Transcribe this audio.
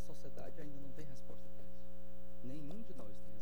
sociedade ainda não tem resposta para isso. Nenhum de nós tem